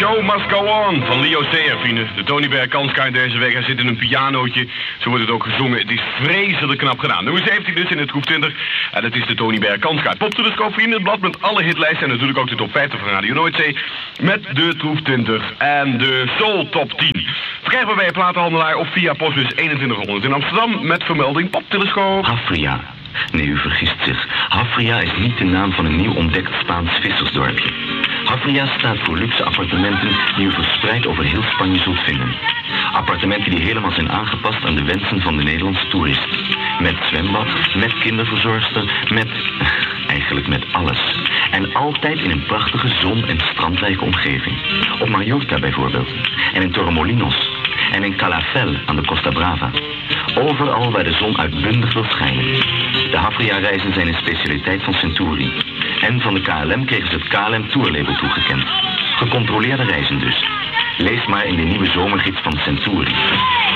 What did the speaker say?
show must go on van Leo Sayer, vrienden. De Tony Berg kanskaart deze week. Hij zit in een pianootje. Zo wordt het ook gezongen. Het is vreselijk knap gedaan. Nummer 17 dus in het groep 20. En dat is de Tony Berg kanskaart. Poptelescoop, vrienden. Het blad met alle hitlijsten. En natuurlijk ook de top 50 van Radio Noordzee. Met de troep 20 en de Soul Top 10. Verkrijgbaar bij een platenhandelaar of via postbus 2100 in Amsterdam. Met vermelding Poptelescoop. Hafria. Nee, u vergist zich. Hafria is niet de naam van een nieuw ontdekt Spaans vissersdorpje. Hafria staat voor luxe appartementen die u verspreid over heel Spanje zult vinden. Appartementen die helemaal zijn aangepast aan de wensen van de Nederlandse toerist. Met zwembad, met kinderverzorgster, eigenlijk met alles. En altijd in een prachtige zon- en strandrijke omgeving. Op Mallorca bijvoorbeeld. En in Torremolinos. En in Calafell aan de Costa Brava. Overal waar de zon uitbundig wil schijnen. De Hafria-reizen zijn een specialiteit van Centuri. En van de KLM kregen ze het KLM Tourlabel toegekend. Gecontroleerde reizen dus. Lees maar in de nieuwe zomergids van Centuri.